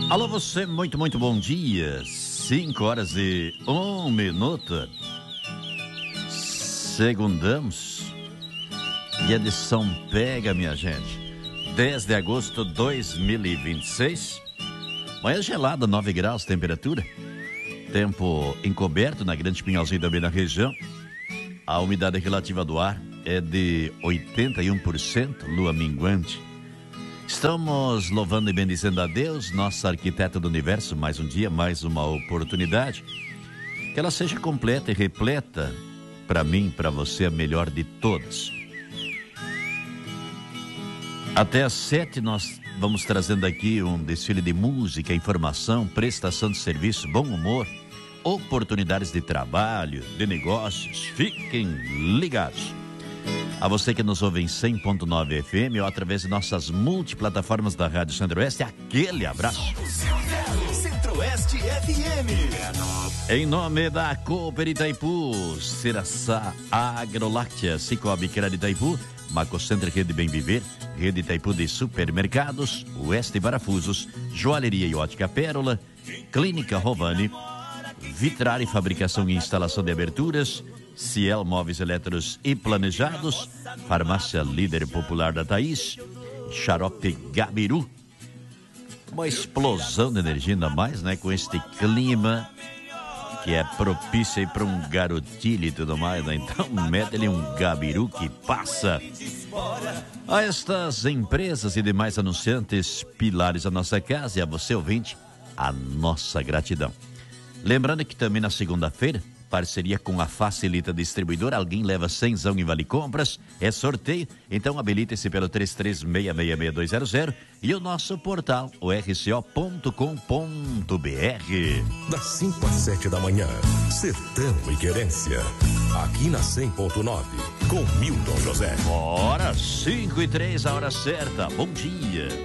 Alô, você, muito bom dia. 5h01. Segundamos. Dia de São Pega, minha gente. 10 de agosto de 2026. Manhã gelada, 9 graus, temperatura. Tempo encoberto na Grande Pinhalzinho, também na região. A umidade relativa do ar é de 81%, lua minguante. Estamos louvando e bendizendo a Deus, nosso arquiteto do universo, mais um dia, mais uma oportunidade. Que ela seja completa e repleta, para mim, para você, a melhor de todas. Até às 7 nós vamos trazendo aqui um desfile de música, informação, prestação de serviço, bom humor, oportunidades de trabalho, de negócios. Fiquem ligados. A você que nos ouve em 100.9 FM ou através de nossas multiplataformas da Rádio Centro-Oeste, aquele abraço. Centro-Oeste FM. Em nome da Cooper Itaipu, Ceraçá Agroláctea, Cicobi Crédito Itaipu, Macocenter Rede Bem Viver, Rede Itaipu de Supermercados, Oeste Parafusos, Joalheria e Ótica Pérola, Clínica Rovani, Vitrare Fabricação e Instalação de Aberturas, Ciel Móveis Eletros e Planejados, Farmácia Líder Popular da Thaís, Xarope Gabiru. Uma explosão de energia ainda mais, né? Com este clima que é propício aí para um garotilho e tudo mais, né? Então mete-lhe um Gabiru que passa. A estas empresas e demais anunciantes, pilares da nossa casa, e a você ouvinte, a nossa gratidão. Lembrando que também na segunda-feira, parceria com a Facilita Distribuidora, alguém leva 100 em Vale Compras, é sorteio, então habilite-se pelo 33666200 e o nosso portal, o rco.com.br. Das 5 às 7 da manhã, Sertão e Querência, aqui na 100.9, com Milton José. Hora 5:03, a hora certa, bom dia.